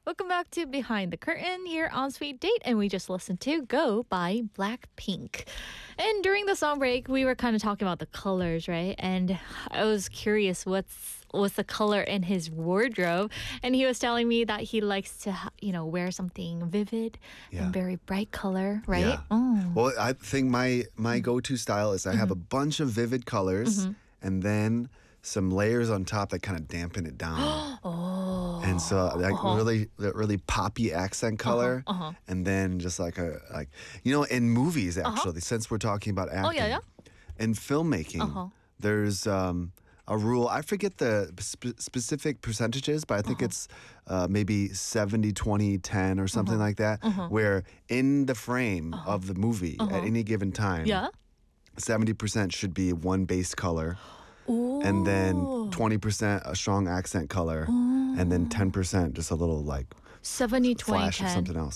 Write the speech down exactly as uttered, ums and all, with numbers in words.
Welcome back to Behind the Curtain here on Sweet Date, and we just listened to Go by Blackpink. And during the song break, we were kind of talking about the colors, right? And I was curious what's what's the color in his wardrobe, and he was telling me that he likes to, ha- you know, wear something vivid Yeah. and very bright color, right? Yeah. Oh. Well, I think my my go-to style is I have a bunch of vivid colors and then some layers on top that kind of dampen it down. Oh. And so like really that really poppy accent color uh-huh. and then just like a like you know in movies actually since we're talking about acting. yeah, yeah? In filmmaking Uh-huh. there's um a rule. I forget the sp- specific percentages, but I think it's uh, maybe seventy, twenty, ten or something like that, where in the frame of the movie at any given time, Yeah? seventy percent should be one base color, and then twenty percent a strong accent color, and then ten percent just a little like seventy, twenty, flash of ten. something else.